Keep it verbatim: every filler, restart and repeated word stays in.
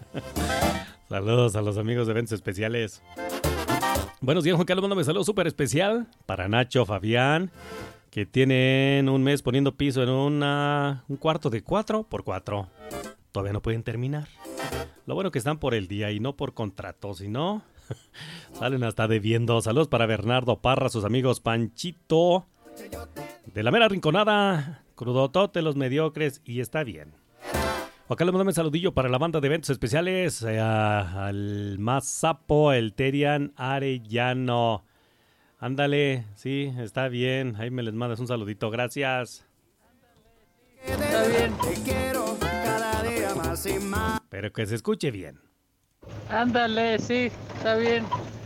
Saludos a los amigos de eventos especiales. Buenos días, Juan Carlos. Mándame un saludo súper especial para Nacho, Fabián, que tienen un mes poniendo piso en una, un cuarto de cuatro por cuatro. Todavía no pueden terminar. Lo bueno que están por el día y no por contrato, si no, salen hasta debiendo. Saludos para Bernardo Parra, sus amigos Panchito, de la mera rinconada, Crudotote, los mediocres, y está bien. Acá le mandamos un saludillo para la banda de eventos especiales, eh, al Más Sapo, el Terian Arellano. Ándale, sí, está bien. Ahí me les mandas un saludito, gracias. Está bien. Te quiero cada día más y más. Pero que se escuche bien. Ándale, sí, está bien.